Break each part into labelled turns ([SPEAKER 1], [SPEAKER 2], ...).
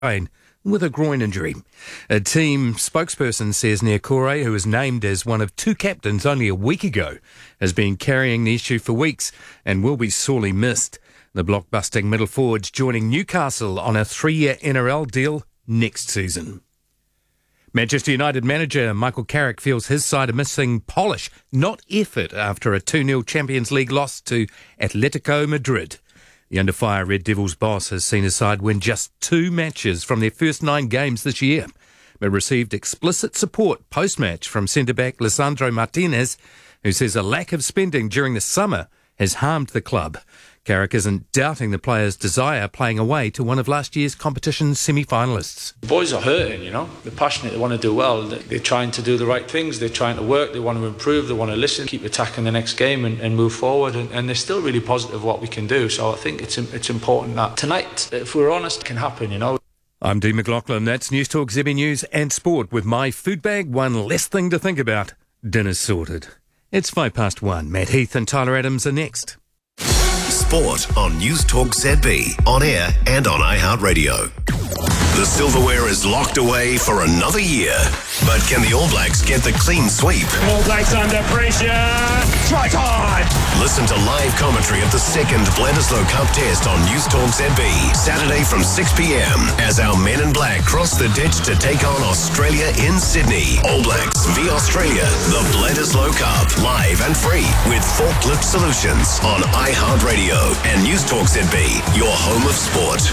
[SPEAKER 1] with a groin injury. A team spokesperson says Niukore, who was named as one of two captains only a week ago, has been carrying the issue for weeks and will be sorely missed. The blockbusting middle forward's joining Newcastle on a 3-year NRL deal next season. Manchester United manager Michael Carrick feels his side are missing polish, not effort, after a 2-0 Champions League loss to Atletico Madrid. The under-fire Red Devils boss has seen his side win just 2 matches from their first 9 games this year, but received explicit support post-match from centre-back Lisandro Martinez, who says a lack of spending during the summer has harmed the club. Carrick isn't doubting the players' desire playing away to one of last year's competition's semi-finalists.
[SPEAKER 2] The boys are hurting, They're passionate, they want to do well. They're trying to do the right things, they're trying to work, they want to improve, they want to listen, keep attacking the next game and move forward. And they're still really positive what we can do. So I think it's important that tonight, if we're honest, it can happen,
[SPEAKER 1] I'm Dean McLaughlin. That's News Talk ZB News and Sport. With my food bag, one less thing to think about. Dinner's sorted. It's 1:05. Matt Heath and Tyler Adams are next.
[SPEAKER 3] Sport on News Talk ZB, on air and on iHeartRadio. The silverware is locked away for another year. But can the All Blacks get the clean sweep?
[SPEAKER 4] All Blacks under pressure. Try time.
[SPEAKER 3] Listen to live commentary of the second Bledisloe Cup test on News Talk ZB, Saturday from 6 p.m. as our men in black cross the ditch to take on Australia in Sydney. All Blacks v Australia, the Bledisloe Cup, live and free with Forklift Solutions on iHeartRadio and News Talk ZB, your home of sport.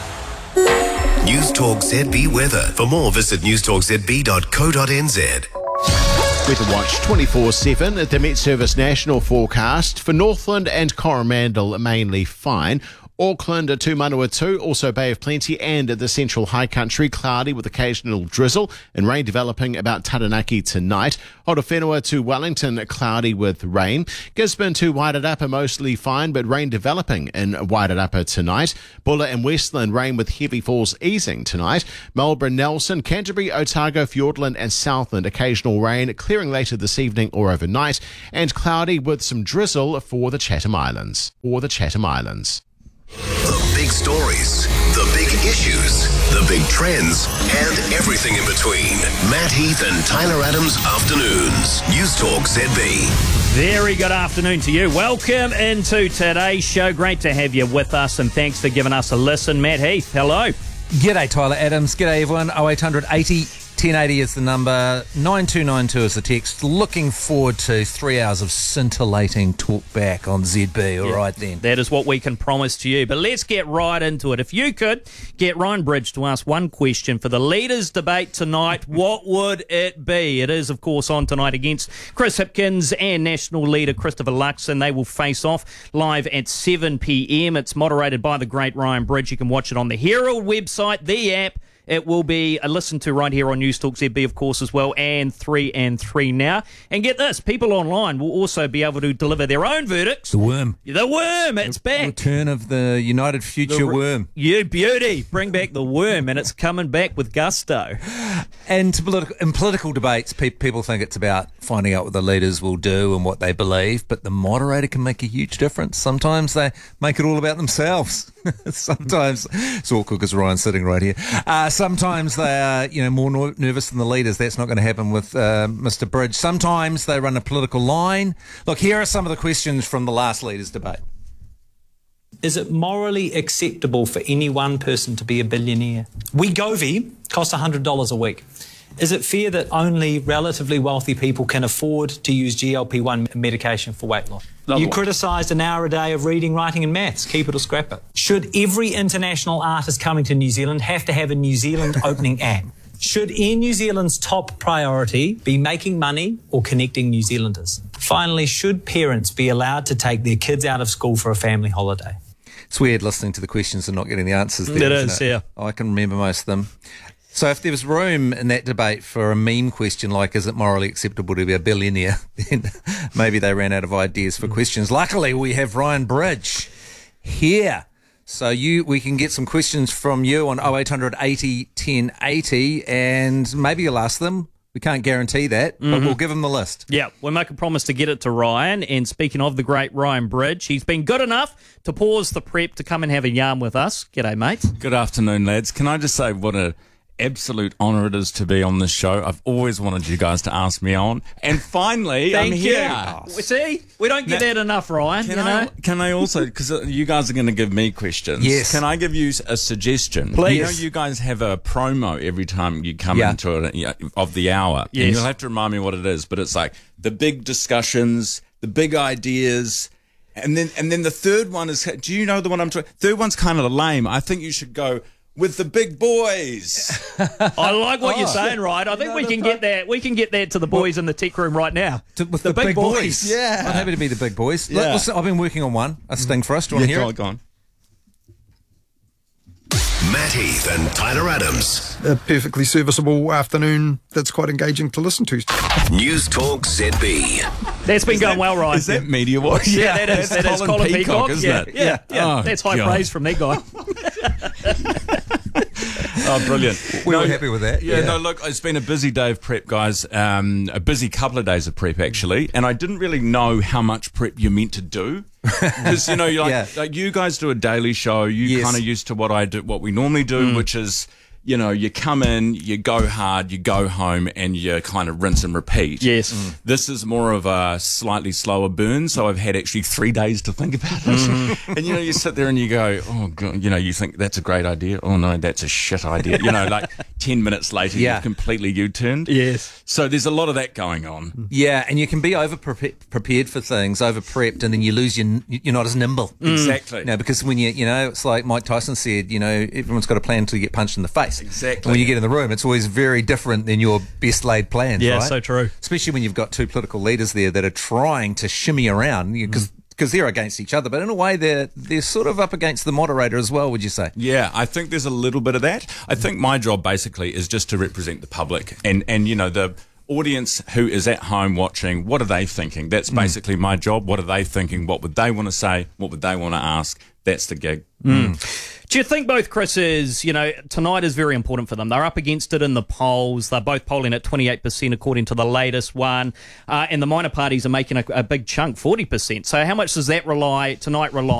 [SPEAKER 3] News Talk ZB weather. For more, visit newstalkzb.co.nz.
[SPEAKER 5] Weather Watch 24/7 at the Met Service National Forecast. For Northland and Coromandel, mainly fine. Auckland to Manawatu, also Bay of Plenty, and the central high country, cloudy with occasional drizzle and rain developing about Taranaki tonight. Horowhenua to Wellington, cloudy with rain. Gisborne to Wairarapa, mostly fine, but rain developing in Wairarapa tonight. Bulla and Westland, rain with heavy falls easing tonight. Melbourne, Nelson, Canterbury, Otago, Fiordland and Southland, occasional rain, clearing later this evening or overnight, and cloudy with some drizzle for the Chatham Islands.
[SPEAKER 3] The big stories, the big issues, the big trends, and everything in between. Matt Heath and Tyler Adams Afternoons. News Talk ZB.
[SPEAKER 4] Very good afternoon to you. Welcome into today's show. Great to have you with us, and thanks for giving us a listen. Matt Heath, hello.
[SPEAKER 1] G'day, Tyler Adams. G'day, everyone. 0800 80 1080 is the number. 9292 is the text. Looking forward to 3 hours of scintillating talk back on ZB. All right, then.
[SPEAKER 4] That is what we can promise to you. But let's get right into it. If you could get Ryan Bridge to ask one question for the leaders' debate tonight, what would it be? It is, of course, on tonight against Chris Hipkins and national leader Christopher Luxon. They will face off live at 7 p.m. It's moderated by the great Ryan Bridge. You can watch it on the Herald website, the app. It will be a listen to right here on News Talk ZB, of course, as well, and 3 and 3 now. And get this, people online will also be able to deliver their own verdicts.
[SPEAKER 1] The worm.
[SPEAKER 4] It's back.
[SPEAKER 1] Return of the United Future worm.
[SPEAKER 4] You beauty. Bring back the worm, and it's coming back with gusto.
[SPEAKER 1] And in political debates, people think it's about finding out what the leaders will do and what they believe, but the moderator can make a huge difference. Sometimes they make it all about themselves. Sometimes, it's awkward because Ryan's sitting right here. Sometimes they are, more nervous than the leaders. That's not going to happen with Mr. Bridge. Sometimes they run a political line. Look, here are some of the questions from the last leaders' debate.
[SPEAKER 6] Is it morally acceptable for any one person to be a billionaire? Wegovy costs $100 a week. Is it fair that only relatively wealthy people can afford to use GLP-1 medication for weight loss? You criticised an hour a day of reading, writing and maths. Keep it or scrap it. Should every international artist coming to New Zealand have to have a New Zealand opening act? Should Air New Zealand's top priority be making money or connecting New Zealanders? Finally, should parents be allowed to take their kids out of school for a family holiday?
[SPEAKER 1] It's weird listening to the questions and not getting the answers there.
[SPEAKER 4] It is, yeah.
[SPEAKER 1] I can remember most of them. So if there was room in that debate for a meme question like, is it morally acceptable to be a billionaire, then maybe they ran out of ideas for questions. Luckily, we have Ryan Bridge here. So we can get some questions from you on 0800 80 1080, and maybe you'll ask them,
[SPEAKER 7] We can't guarantee that, but we'll give him the list.
[SPEAKER 4] Yeah, we'll make a promise to get it to Ryan. And speaking of the great Ryan Bridge, he's been good enough to pause the prep to come and have a yarn with us. G'day, mate.
[SPEAKER 8] Good afternoon, lads. Can I just say what an absolute honour it is to be on this show? I've always wanted you guys to ask me on, and finally I'm here.
[SPEAKER 4] See, we don't get that enough, Ryan.
[SPEAKER 8] Can I also, because you guys are going to give me questions,
[SPEAKER 7] Yes.
[SPEAKER 8] can I give you a suggestion?
[SPEAKER 4] Please.
[SPEAKER 8] You know, you guys have a promo every time you come into it of the hour.
[SPEAKER 4] Yes.
[SPEAKER 8] And you'll have to remind me what it is, but it's like the big discussions, the big ideas. And then the third one is, do you know the one I'm talking? Third one's kind of lame. I think you should go with the big boys.
[SPEAKER 4] I like what you're saying, Ryan. I think we can get that. We can get that to the boys in the tech room right now.
[SPEAKER 7] With the big boys.
[SPEAKER 8] Yeah.
[SPEAKER 7] I'm happy to be the big boys.
[SPEAKER 8] Yeah.
[SPEAKER 7] Listen, I've been working on one, a sting for us. Do you want to hear it?
[SPEAKER 8] Go on.
[SPEAKER 3] Matt Heath and Tyler Adams.
[SPEAKER 9] A perfectly serviceable afternoon that's quite engaging to listen to.
[SPEAKER 3] News Talk ZB.
[SPEAKER 4] That's been going well, Ryan.
[SPEAKER 8] Is that Media Watch?
[SPEAKER 4] Yeah, that is. That is Colin Peacock,
[SPEAKER 8] isn't it?
[SPEAKER 4] Yeah.
[SPEAKER 8] Oh,
[SPEAKER 4] That's high
[SPEAKER 8] God.
[SPEAKER 4] praise from that guy.
[SPEAKER 8] Oh, brilliant.
[SPEAKER 7] We were happy with that.
[SPEAKER 8] No, look, it's been a busy day of prep, guys. A busy couple of days of prep, actually. And I didn't really know how much prep you're meant to do. Because, you know, like you guys do a daily show. You kind of used to what I do, what we normally do, which is, you know, you come in, you go hard, you go home, and you kind of rinse and repeat.
[SPEAKER 4] Yes.
[SPEAKER 8] This is more of a slightly slower burn, so I've had actually 3 days to think about it. And, you know, you sit there and you go, oh, God, you know, you think that's a great idea. Oh, no, that's a shit idea. You know, like 10 minutes later, you've completely U-turned.
[SPEAKER 4] Yes.
[SPEAKER 8] So there's a lot of that going on.
[SPEAKER 7] Yeah, and you can be prepared for things, over prepped, and then you lose you're not as nimble.
[SPEAKER 8] Exactly.
[SPEAKER 7] You know, because when you know, it's like Mike Tyson said, you know, everyone's got a plan until you get punched in the face.
[SPEAKER 8] Exactly.
[SPEAKER 7] And when you get in the room, it's always very different than your best laid plans,
[SPEAKER 4] Yeah,
[SPEAKER 7] right?
[SPEAKER 4] so true.
[SPEAKER 7] Especially when you've got two political leaders there that are trying to shimmy around, because they're against each other, but in a way they're sort of up against the moderator as well, would you say?
[SPEAKER 8] Yeah, I think there's a little bit of that. I think my job basically is just to represent the public and you know, the audience who is at home watching, what are they thinking? That's basically my job. What are they thinking? What would they want to say? What would they want to ask? That's the gig.
[SPEAKER 4] Do you think both Chris's, you know, tonight is very important for them? They're up against it in the polls. They're both polling at 28% according to the latest one. And the minor parties are making a big chunk, 40%. So how much does that rely